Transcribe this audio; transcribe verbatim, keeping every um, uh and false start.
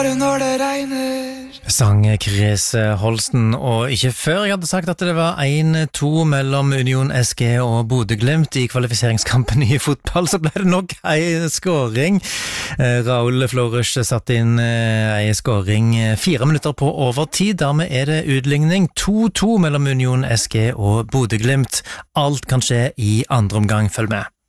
Når det regner. Sang Chris Holsten, og ikke før jeg hadde sagt at det var en to mellom Union S G og Bodø/Glimt i kvalifiseringskampen i fotball, så ble det nok en skåring. Raul Flores satt inn en skåring fire minutter på overtid, dermed er det utligning to to mellom Union S G og Bodø/Glimt. Alt kan skje i andre omgang, følg med.